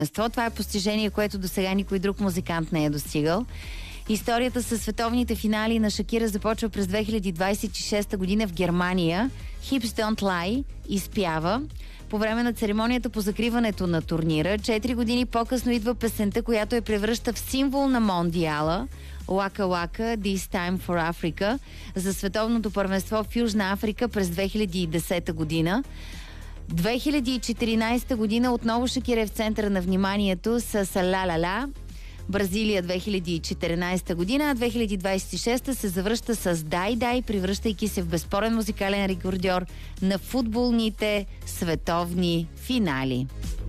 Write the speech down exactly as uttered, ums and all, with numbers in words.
Това е постижение, което до сега никой друг музикант не е достигал. Историята със световните финали на Шакира започва през две хиляди двадесет и шеста година в Германия. Hips Don't Lie изпява по време на церемонията по закриването на турнира. Четири години по-късно идва песента, която я превръща в символ на Мондиала. Waka Waka, This Time for Africa, за световното първенство в Южна Африка през две хиляди и десета година. две хиляди и четиринадесета година отново Шакира е в центъра на вниманието с Ла Ла Ла. Бразилия две хиляди и четиринадесета година, а две хиляди двадесет и шеста се завръща с Дай Дай, превръщайки се в безспорен музикален рекордьор на футболните световни финали.